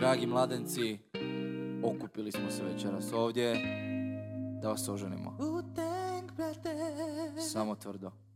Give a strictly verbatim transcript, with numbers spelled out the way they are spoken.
Dragi mladenci, okupili smo se večeras ovdje da vas oženimo. Samo tvrdo.